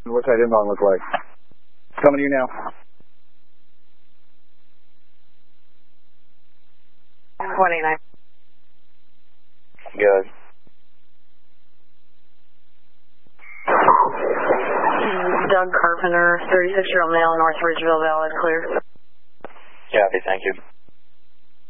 What's that inbound look like? Coming to you now. 189. Good. Doug Carpenter, 36-year-old male, North Ridgeville, valid, clear. Copy, thank you.